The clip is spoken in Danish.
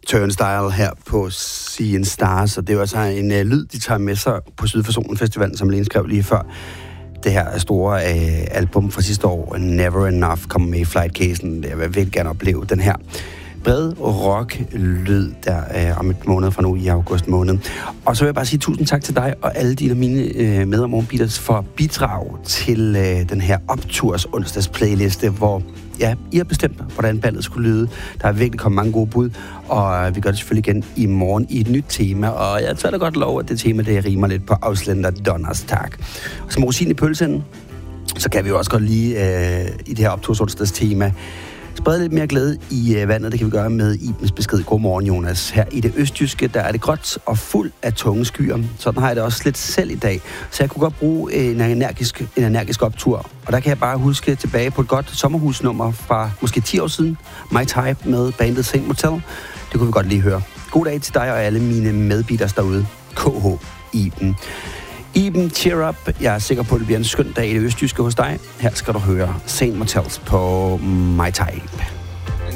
Turnstile her på Seeing Stars, og det var altså en lyd, de tager med sig på Syd for Solen Festivalen, som Lene skrev lige før. Det her store album fra sidste år, Never Enough, kommer med i flightcasen. Jeg vil virkelig gerne opleve den her bred rock-lyd der om et måned fra nu i august måned. Og så vil jeg bare sige tusind tak til dig og alle dine og mine med- og morgenbeaters for bidrag til den her opturs onsdags playliste, hvor ja, I har bestemt, hvordan ballet skulle lyde. Der er virkelig kommet mange gode bud, og vi gør det selvfølgelig igen i morgen i et nyt tema, og jeg tager da godt lov, at det tema, det rimer lidt på Ausländer Donnerstag. Og som rosin i pølsen, så kan vi jo også godt lige i det her opturs onsdags tema sprede lidt mere glæde i vandet. Det kan vi gøre med Ibens besked. Godmorgen, Jonas. Her i det østjyske, der er det gråt og fuld af tunge skyer. Sådan har jeg det også lidt selv i dag. Så jeg kunne godt bruge en energisk optur. Og der kan jeg bare huske tilbage på et godt sommerhusnummer fra måske 10 år siden. My Type med bandet Saint Motel. Det kunne vi godt lige høre. God dag til dig og alle mine medbeaters derude. KH Iben. Iben, cheer up. Jeg er sikker på, at det bliver en skøn dag i det østjyske hos dig. Her skal du høre Saint Motels på My Type.